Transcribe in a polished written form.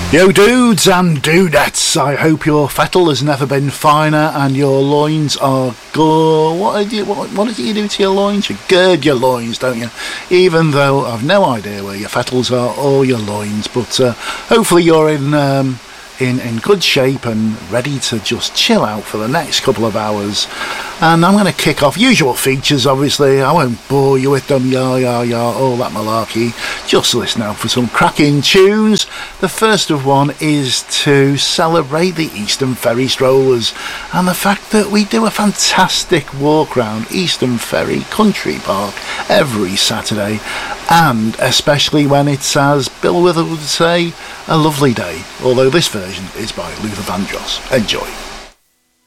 Yo dudes and dudettes, I hope your fettle has never been finer and your loins are good. What do you do to your loins? You gird your loins, don't you? Even though I've no idea where your fettles are or your loins, but hopefully you're in good shape and ready to just chill out for the next couple of hours. And I'm going to kick off usual features, obviously. I won't bore you with them, all that malarkey. Just listen out for some cracking tunes. The first of one is to celebrate the Eastern Ferry Strollers and the fact that we do a fantastic walk round Eastern Ferry Country Park every Saturday, and especially when it's, as Bill Withers would say, a lovely day, although this version is by Luther Vandross. Enjoy.